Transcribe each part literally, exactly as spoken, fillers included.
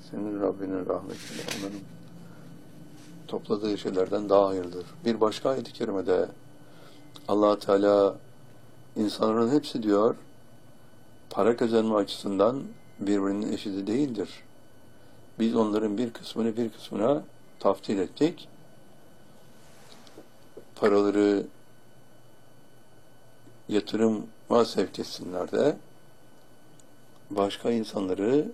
senin Rabbinin rahmetiyle onların topladığı şeylerden daha hayırlıdır. Bir başka ayet-i kerimede Allah Teala insanların hepsi diyor para kazanma açısından birbirinin eşiti değildir. Biz onların bir kısmını bir kısmına taftil ettik. Paraları yatırıma sevk etsinler de başka insanları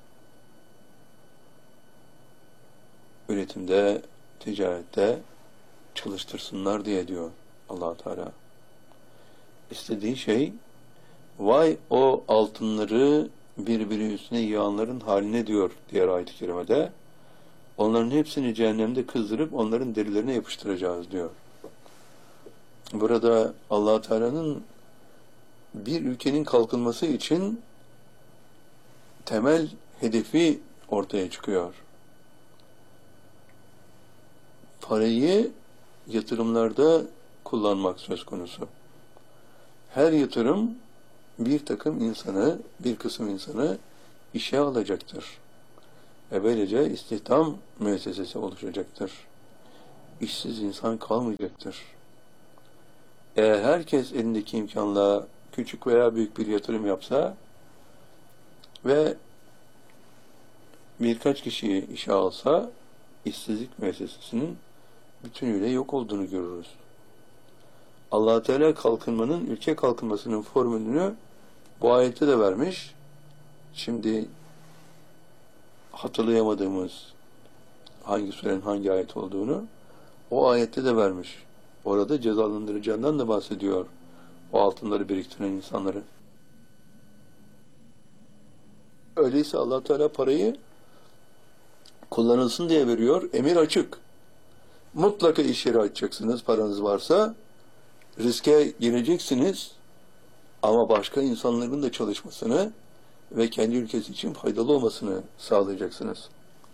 üretimde, ticarette çalıştırsınlar diye diyor Allah Teala. İstediği şey vay o altınları birbiri üstüne yığanların haline diyor diğer ayet-i kerimede. Onların hepsini cehennemde kızdırıp onların derilerine yapıştıracağız diyor. Burada Allah Teala'nın bir ülkenin kalkınması için temel hedefi ortaya çıkıyor. Parayı yatırımlarda kullanmak söz konusu. Her yatırım bir takım insanı, bir kısım insanı işe alacaktır. Ve böylece istihdam müessesesi oluşacaktır. İşsiz insan kalmayacaktır. Eğer herkes elindeki imkanla küçük veya büyük bir yatırım yapsa ve birkaç kişiyi işe alsa, işsizlik müessesesinin bütünüyle yok olduğunu görürüz. Allah Teala kalkınmanın, ülke kalkınmasının formülünü bu ayette de vermiş. Şimdi hatırlayamadığımız hangi surenin hangi ayet olduğunu o ayette de vermiş. Orada cezalandıracağından da bahsediyor o altınları biriktiren insanları. Öyleyse Allah Teala parayı kullanılsın diye veriyor. Emir açık. Mutlaka iş yeri açacaksınız paranız varsa. Riske gireceksiniz ama başka insanların da çalışmasını ve kendi ülkesi için faydalı olmasını sağlayacaksınız.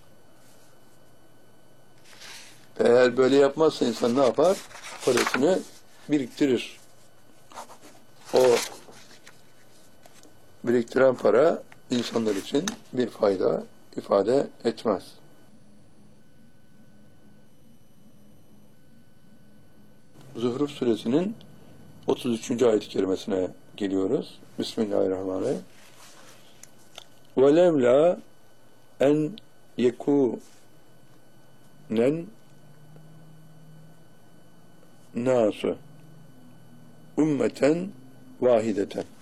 Eğer böyle yapmazsa insan ne yapar? Parasını biriktirir. O biriktiren para insanlar için bir fayda ifade etmez. Zuhruf suresinin otuz üçüncü ayet-i kerimesine geliyoruz. Bismillahirrahmanirrahim. وَلَوْلَا en yekûnen nâsu ummeten vahideten.